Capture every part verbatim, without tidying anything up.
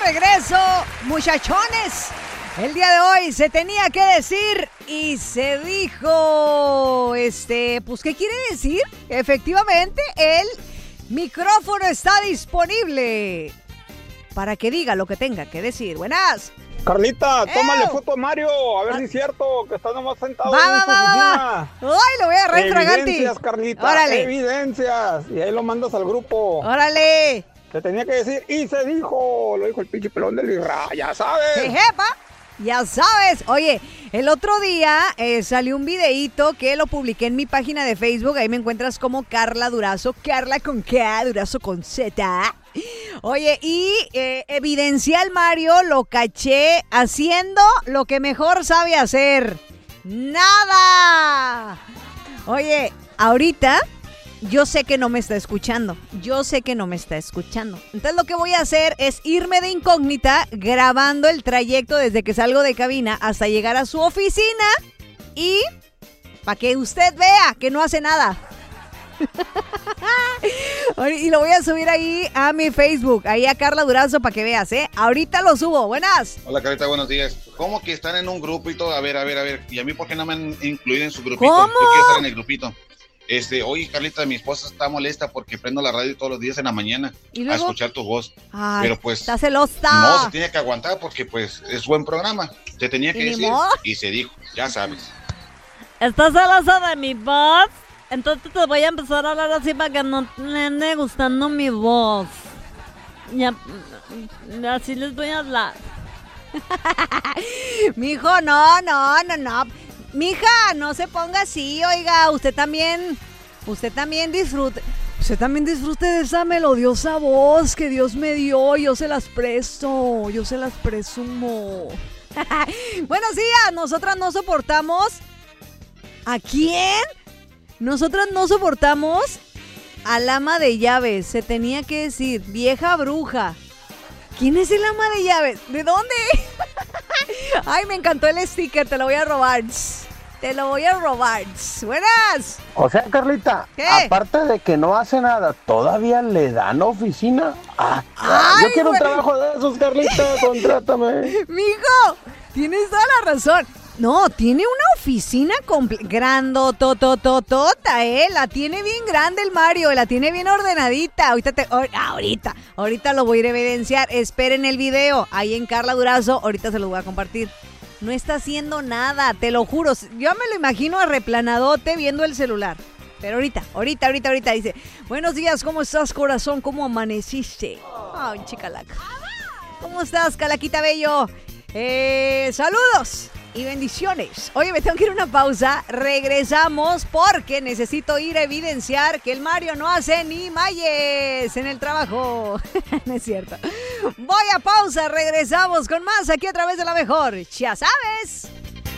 regreso, muchachones. El día de hoy se tenía que decir y se dijo, este, pues, ¿qué quiere decir? Efectivamente, el micrófono está disponible para que diga lo que tenga que decir. Buenas. Carlita, ¡Ew! tómale foto a Mario, a ver si es cierto que está nomás sentado Va, en va, su va, oficina. va. Ay, lo voy a agarrar, Fraganti. Evidencias, Carlita, Órale. evidencias. Y ahí lo mandas al grupo. Órale. Te tenía que decir, y se dijo, lo dijo el pinche pelón del Irra, ya sabes. Jejepa. Ya sabes. Oye, el otro día eh, salió un videíto que lo publiqué en mi página de Facebook. Ahí me encuentras como Carla Durazo. Carla con K, Durazo con Z. Oye, y eh, evidencié al Mario, lo caché haciendo lo que mejor sabe hacer. ¡Nada! Oye, ahorita yo sé que no me está escuchando. Yo sé que no me está escuchando. Entonces lo que voy a hacer es irme de incógnita grabando el trayecto desde que salgo de cabina hasta llegar a su oficina y para que usted vea que no hace nada. Y lo voy a subir ahí a mi Facebook, ahí a Carla Durazo para que veas, ¿eh? Ahorita lo subo. Buenas. Hola, Carlita, buenos días. ¿Cómo que están en un grupo y todo? A ver, a ver, a ver. ¿Y a mí por qué no me han incluido en su grupito? ¿Cómo? Yo quiero estar en el grupito. Este, oye, Carlita, mi esposa está molesta porque prendo la radio todos los días en la mañana a escuchar tu voz. Ay, pero pues, está celosa. no, se tiene que aguantar porque pues es buen programa. Te tenía que ¿Y decir modo? y se dijo, ya sabes. ¿Estás celosa de mi voz? Entonces te voy a empezar a hablar así para que no le ande gustando mi voz. Ya, así les voy a hablar. Mijo, no, no, no, no. Mija, no se ponga así, oiga. Usted también, usted también disfrute. Usted también disfrute de esa melodiosa voz que Dios me dio. Yo se las presto, yo se las presumo. Buenos días, nosotras no soportamos. ¿A quién? Nosotras no soportamos al ama de llaves. Se tenía que decir, vieja bruja. ¿Quién es el ama de llaves? ¿De dónde? Ay, me encantó el sticker, te lo voy a robar. Te lo voy a robar. Buenas. O sea, Carlita, ¿Qué? aparte de que no hace nada, ¿todavía le dan oficina? Ah, Ay, yo quiero güey. un trabajo de esos, Carlita, contrátame. Mijo, tienes toda la razón. No, tiene una oficina comple- grandotototota, ¿eh? La tiene bien grande el Mario, la tiene bien ordenadita. Ahorita, te, or- ahorita, ahorita lo voy a ir a evidenciar. Esperen el video ahí en Carla Durazo. Ahorita se lo voy a compartir. No está haciendo nada, te lo juro. Yo me lo imagino arreplanadote viendo el celular. Pero ahorita, ahorita, ahorita, ahorita dice, buenos días, ¿cómo estás, corazón? ¿Cómo amaneciste? Ay, chicalaca. ¿Cómo estás, Calaquita Bello? Eh, saludos y bendiciones. Oye, me tengo que ir a una pausa. Regresamos porque necesito ir a evidenciar que el Mario no hace ni mayes en el trabajo. No es cierto. Voy a pausa, regresamos con más aquí a través de La Mejor. Ya sabes.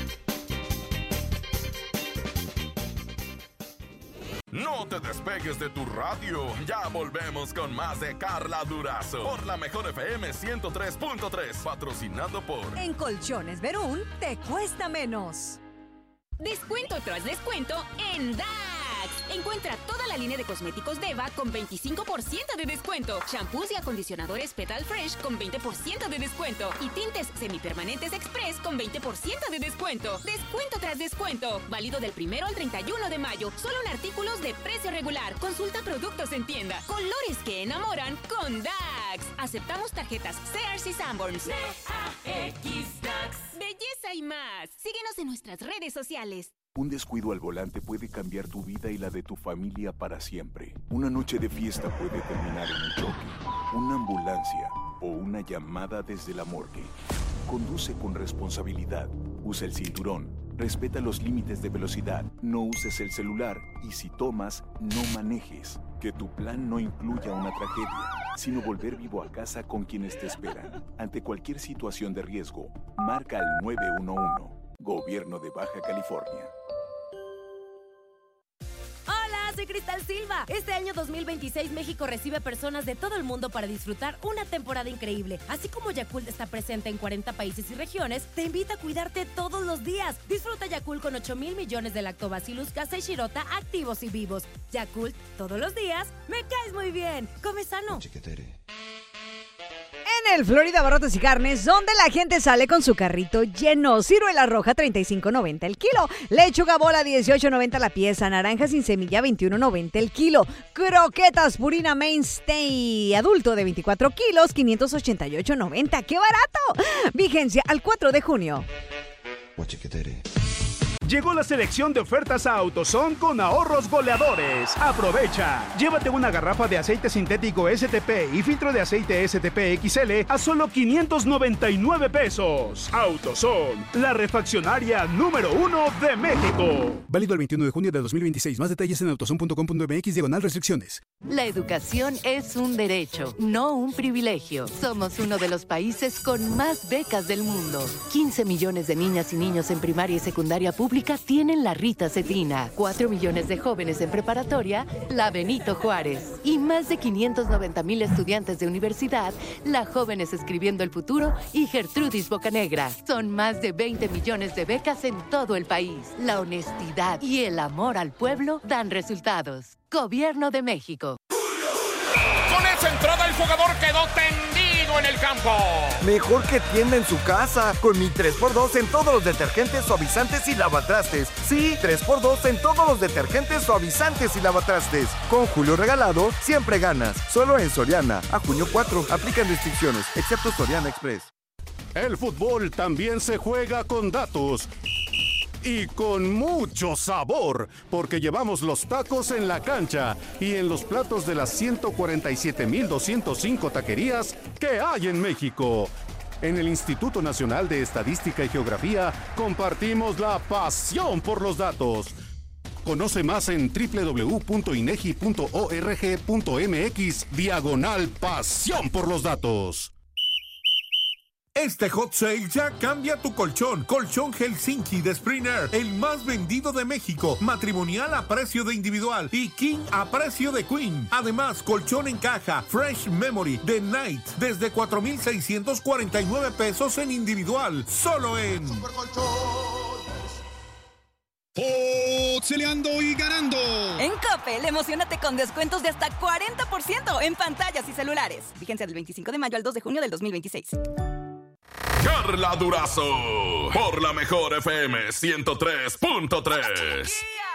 No te despegues de tu radio. Ya volvemos con más de Carla Durazo por La Mejor F M ciento tres punto tres, patrocinado por En Colchones Verún te cuesta menos. Descuento tras descuento en D A X. Encuentra toda la línea de cosméticos Deva con veinticinco por ciento de descuento. Shampoos y acondicionadores Petal Fresh con veinte por ciento de descuento. Y tintes semipermanentes Express con veinte por ciento de descuento. Descuento tras descuento. Válido del primero al treinta y uno de mayo. Solo en artículos de precio regular. Consulta productos en tienda. Colores que enamoran con D A X. Aceptamos tarjetas Sears y Sanborns. D A X Dax. Belleza y más. Síguenos en nuestras redes sociales. Un descuido al volante puede cambiar tu vida y la de tu familia para siempre. Una noche de fiesta puede terminar en un choque, una ambulancia o una llamada desde la morgue. Conduce con responsabilidad. Usa el cinturón. Respeta los límites de velocidad. No uses el celular. Y si tomas, no manejes. Que tu plan no incluya una tragedia, sino volver vivo a casa con quienes te esperan. Ante cualquier situación de riesgo, marca al nueve uno uno. Gobierno de Baja California. Hola, soy Cristal Silva. Este año dos mil veintiséis México recibe personas de todo el mundo para disfrutar una temporada increíble. Así como Yakult está presente en cuarenta países y regiones, te invita a cuidarte todos los días. Disfruta Yakult con ocho mil millones de lactobacillus casei shirota activos y vivos. Yakult, todos los días, me caes muy bien. Come sano. En el Florida Barrotes y Carnes, donde la gente sale con su carrito lleno. Ciruela roja, treinta y cinco noventa el kilo. Lechuga bola, dieciocho noventa la pieza. Naranja sin semilla, veintiuno noventa el kilo. Croquetas Purina Mainstay adulto de veinticuatro kilos, quinientos ochenta y ocho noventa. ¡Qué barato! Vigencia al cuatro de junio. Llegó la selección de ofertas a AutoZone con ahorros goleadores. Aprovecha. Llévate una garrafa de aceite sintético S T P y filtro de aceite S T P X L a solo quinientos noventa y nueve pesos. AutoZone, la refaccionaria número uno de México. Válido el veintiuno de junio de dos mil veintiséis. Más detalles en autozone punto com punto m x diagonal restricciones. La educación es un derecho, no un privilegio. Somos uno de los países con más becas del mundo. quince millones de niñas y niños en primaria y secundaria pública tienen la Rita Cetina, cuatro millones de jóvenes en preparatoria, la Benito Juárez, y más de quinientos noventa mil estudiantes de universidad, la Jóvenes Escribiendo el Futuro y Gertrudis Bocanegra. Son más de veinte millones de becas en todo el país. La honestidad y el amor al pueblo dan resultados. Gobierno de México. Con esa entrada el jugador quedó tendido en el campo. Mejor que tienda en su casa, con mi tres por dos en todos los detergentes, suavizantes y lavatrastes. Sí, tres por dos en todos los detergentes, suavizantes y lavatrastes. Con Julio regalado, siempre ganas. Solo en Soriana. A junio cuatro, aplican restricciones, excepto Soriana Express. El fútbol también se juega con datos. Y con mucho sabor, porque llevamos los tacos en la cancha y en los platos de las ciento cuarenta y siete mil doscientas cinco taquerías que hay en México. En el Instituto Nacional de Estadística y Geografía compartimos la pasión por los datos. Conoce más en doble u doble u doble u punto inegi punto org punto m x diagonal pasión por los datos. Este hot sale ya cambia tu colchón. Colchón Helsinki de Springer, el más vendido de México. Matrimonial a precio de individual y king a precio de queen. Además, colchón en caja Fresh Memory de Night desde cuatro mil seiscientos cuarenta y nueve pesos en individual. Solo en Pixeleando y ganando. En Coppel, emocionate con descuentos de hasta cuarenta por ciento en pantallas y celulares. Vigencia del veinticinco de mayo al dos de junio del dos mil veintiséis. Carla Durazo, por la mejor F M ciento tres punto tres.